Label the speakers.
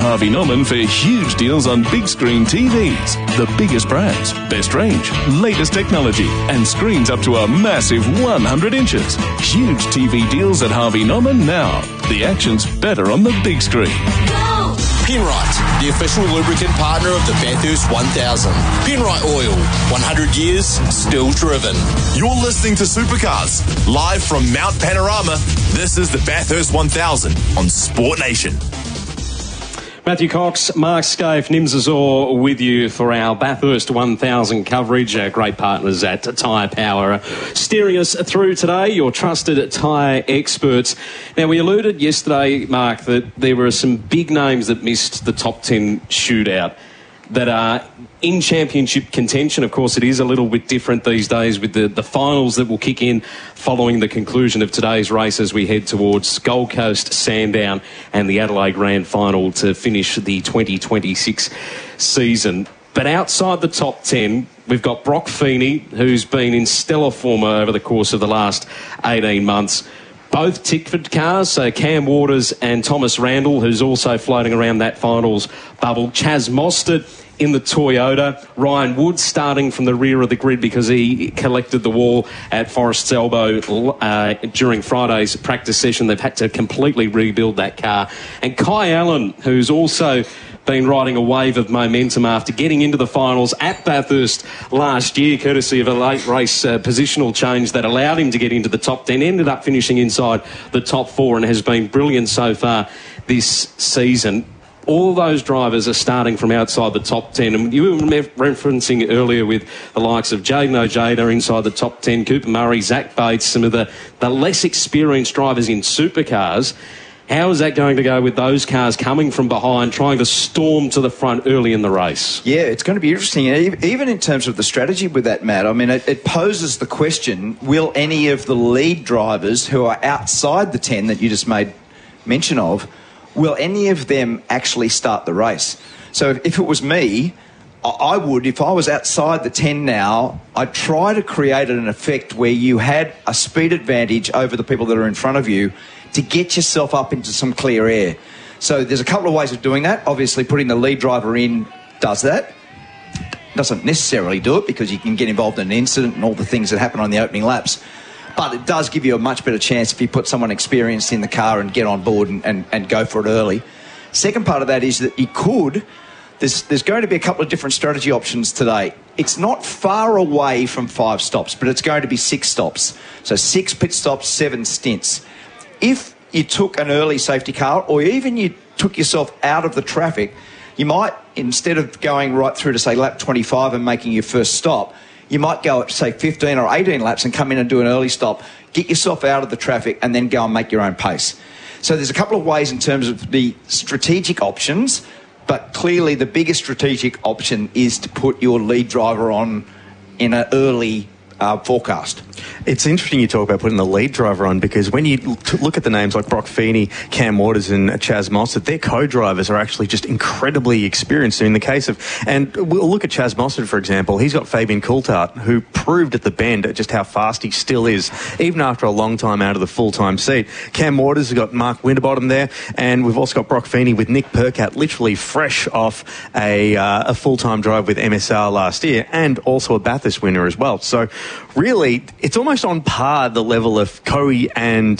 Speaker 1: Harvey Norman for huge deals on big screen TVs. The biggest brands, best range, latest technology, and screens up to a massive 100 inches. Huge TV deals at Harvey Norman now. The action's better on the big screen.
Speaker 2: Penrite, the official lubricant partner of the Bathurst 1000. Penrite Oil, 100 years, still driven.
Speaker 3: You're listening to Supercars, live from Mount Panorama. This is the Bathurst 1000 on Sport Nation.
Speaker 4: Matthew Cox, Mark Scaife, Nims Azor with you for our Bathurst 1000 coverage. Our great partners at Tyre Power steering us through today, your trusted tyre experts. Now, we alluded yesterday, Mark, that there were some big names that missed the top 10 shootout that are in championship contention. Of course, it is a little bit different these days with the finals that will kick in following the conclusion of today's race as we head towards Gold Coast, Sandown and the Adelaide Grand Final to finish the 2026 season. But outside the top 10, we've got Brock Feeney, who's been in stellar form over the course of the last 18 months. Both Tickford cars, so Cam Waters and Thomas Randall, who's also floating around that finals bubble. Chaz Mostert in the Toyota. Ryan Wood starting from the rear of the grid because he collected the wall at Forest's Elbow during Friday's practice session. They've had to completely rebuild that car. And Kai Allen, who's also been riding a wave of momentum after getting into the finals at Bathurst last year, courtesy of a late race positional change that allowed him to get into the top 10, ended up finishing inside the top 4 and has been brilliant so far this season. All those drivers are starting from outside the top 10. And you were referencing earlier with the likes of Jaden Ojeda inside the top 10, Cooper Murray, Zach Bates, some of the less experienced drivers in supercars. How is that going to go with those cars coming from behind, trying to storm to the front early in the race?
Speaker 5: Yeah, it's going to be interesting. Even in terms of the strategy with that, Matt, I mean, it poses the question, will any of the lead drivers who are outside the 10 that you just made mention of, will any of them actually start the race? So if it was me, I would, if I was outside the 10 now, I'd try to create an effect where you had a speed advantage over the people that are in front of you to get yourself up into some clear air. So there's a couple of ways of doing that. Obviously, putting the lead driver in does that. Doesn't necessarily do it because you can get involved in an incident and all the things that happen on the opening laps. But it does give you a much better chance if you put someone experienced in the car and get on board and go for it early. Second part of that is that you could... There's going to be a couple of different strategy options today. It's not far away from 5 stops, but it's going to be 6 stops. So 6 pit stops, 7 stints. If you took an early safety car or even you took yourself out of the traffic, you might, instead of going right through to, say, lap 25 and making your first stop, you might go at, say, 15 or 18 laps and come in and do an early stop, get yourself out of the traffic and then go and make your own pace. So there's a couple of ways in terms of the strategic options, but clearly the biggest strategic option is to put your lead driver on in an early forecast.
Speaker 6: It's interesting you talk about putting the lead driver on because when you look at the names like Brock Feeney, Cam Waters and Chaz Mostert, their co-drivers are actually just incredibly experienced. In the case of, and we'll look at Chaz Mostert, for example, he's got Fabian Coulthard, who proved at the bend just how fast he still is, even after a long time out of the full-time seat. Cam Waters has got Mark Winterbottom there, and we've also got Brock Feeney with Nick Percat, literally fresh off a full-time drive with MSR last year, and also a Bathurst winner as well. So really, it's almost on par the level of Coe and